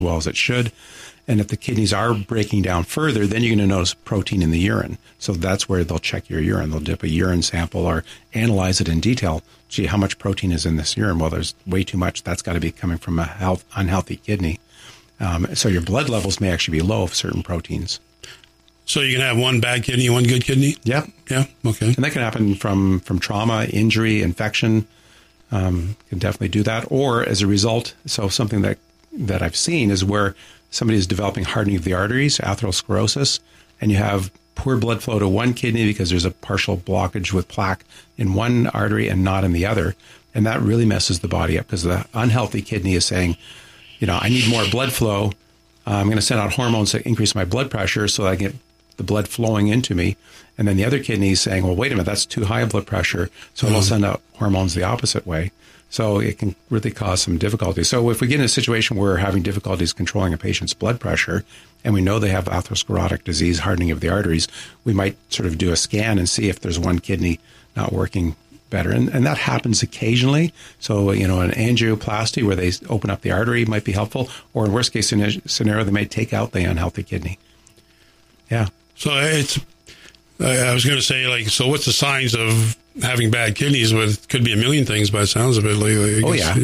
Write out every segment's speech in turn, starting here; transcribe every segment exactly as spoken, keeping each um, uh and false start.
well as it should. And if the kidneys are breaking down further, then you're going to notice protein in the urine. So that's where they'll check your urine. They'll dip a urine sample or analyze it in detail. Gee, how much protein is in this urine? Well, there's way too much. That's got to be coming from a health, unhealthy kidney. Um, so your blood levels may actually be low of certain proteins. So you can have one bad kidney, one good kidney? Yeah. Yeah, okay. And that can happen from, from trauma, injury, infection. Um, can definitely do that. Or as a result, so something that, that I've seen is where somebody is developing hardening of the arteries, atherosclerosis, and you have poor blood flow to one kidney because there's a partial blockage with plaque in one artery and not in the other. And that really messes the body up because the unhealthy kidney is saying, you know, I need more blood flow. Uh, I'm going to send out hormones to increase my blood pressure so that I get the blood flowing into me. And then the other kidney is saying, well, wait a minute, that's too high blood pressure. So mm-hmm. it'll send out hormones the opposite way. So it can really cause some difficulty. So if we get in a situation where we're having difficulties controlling a patient's blood pressure and we know they have atherosclerotic disease, hardening of the arteries, we might sort of do a scan and see if there's one kidney not working better. And, and that happens occasionally. So, you know, an angioplasty where they open up the artery might be helpful. Or in worst case scenario, they may take out the unhealthy kidney. Yeah. So it's, I was going to say, like, so what's the signs of having bad kidneys? But it could be a million things by the sounds of it. Like, oh, yeah.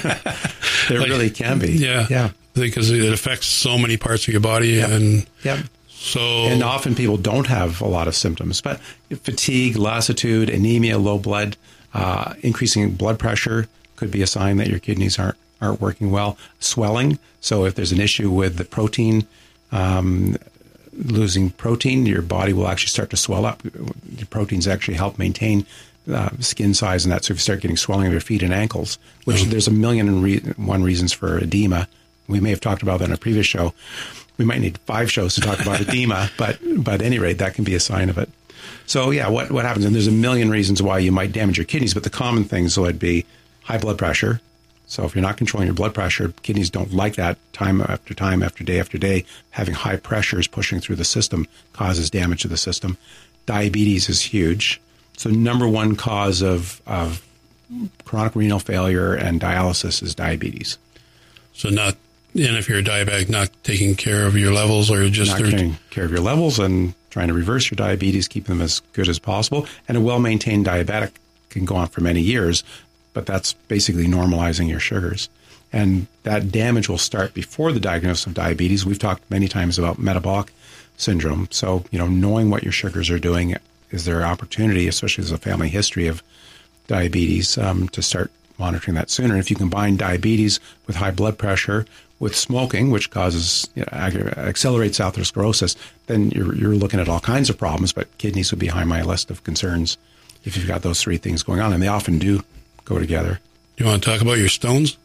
There like, really can be. Yeah. Yeah. Because it affects so many parts of your body. Yep. And yep. so. And often people don't have a lot of symptoms, but fatigue, lassitude, anemia, low blood, uh, increasing blood pressure could be a sign that your kidneys aren't, aren't working well. Swelling. So if there's an issue with the protein, um, losing protein, your body will actually start to swell up. Your proteins actually help maintain uh, skin size and that. So if you start getting swelling of your feet and ankles, which mm-hmm. there's a million and re- one reasons for edema. We may have talked about that in a previous show. We might need five shows to talk about edema, but, but at any rate, that can be a sign of it. So yeah, what, what happens? And there's a million reasons why you might damage your kidneys, but the common things would be high blood pressure. So if you're not controlling your blood pressure, kidneys don't like that. Time after time after day after day, having high pressures pushing through the system causes damage to the system. Diabetes is huge. So number one cause of, of chronic renal failure and dialysis is diabetes. So not, and if you're a diabetic, not taking care of your levels or just... Not taking care of your levels and trying to reverse your diabetes, keep them as good as possible. And a well-maintained diabetic can go on for many years, but that's basically normalizing your sugars. And that damage will start before the diagnosis of diabetes. We've talked many times about metabolic syndrome. So, you know, knowing what your sugars are doing, is there an opportunity, especially as a family history of diabetes, um, to start monitoring that sooner. And if you combine diabetes with high blood pressure, with smoking, which causes, you know, accelerates atherosclerosis, then you're, you're looking at all kinds of problems, but kidneys would be high on my list of concerns if you've got those three things going on, and they often do go together. Do you want to talk about your stones?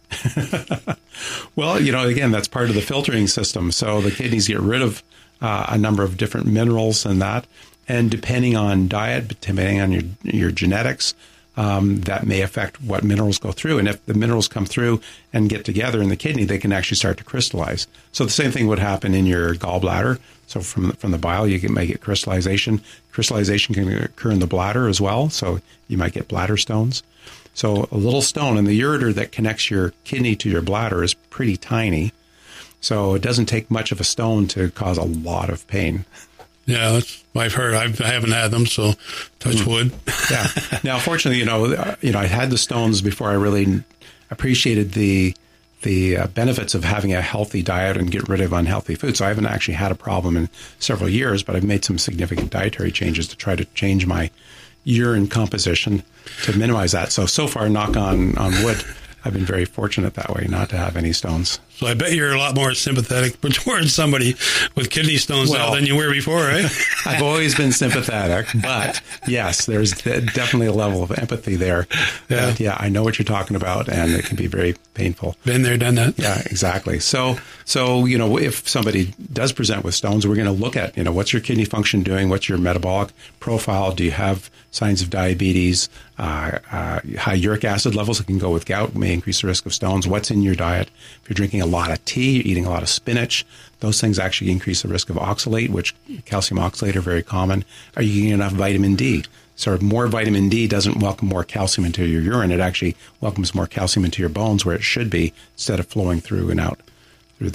Well, you know, again, that's part of the filtering system. So the kidneys get rid of uh, a number of different minerals and that, and depending on diet, depending on your your genetics, um, that may affect what minerals go through. And if the minerals come through and get together in the kidney, they can actually start to crystallize. So the same thing would happen in your gallbladder. So from from the bile, you can make it crystallization. Crystallization can occur in the bladder as well. So you might get bladder stones. So a little stone in the ureter that connects your kidney to your bladder is pretty tiny. So it doesn't take much of a stone to cause a lot of pain. Yeah, that's I've heard. I've, I haven't had them, so touch mm. wood. Yeah. Now, fortunately, you know, you know, I had the stones before I really appreciated the the uh, benefits of having a healthy diet and get rid of unhealthy food. So I haven't actually had a problem in several years, but I've made some significant dietary changes to try to change my urine composition to minimize that. So, so far, knock on, on wood, I've been very fortunate that way not to have any stones. So I bet you're a lot more sympathetic towards somebody with kidney stones well, now than you were before, right? I've always been sympathetic, but yes, there's definitely a level of empathy there. Yeah. That, yeah, I know what you're talking about, and it can be very painful. Been there, done that. Yeah, exactly. So, so you know, if somebody does present with stones, we're going to look at, you know, what's your kidney function doing? What's your metabolic profile? Do you have signs of diabetes? Uh, uh, high uric acid levels that can go with gout may increase the risk of stones. What's in your diet? If you're drinking a lot of tea, you're eating a lot of spinach, those things actually increase the risk of oxalate, which calcium oxalate are very common. Are you getting enough vitamin D? So more vitamin D doesn't welcome more calcium into your urine. It actually welcomes more calcium into your bones where it should be instead of flowing through and out.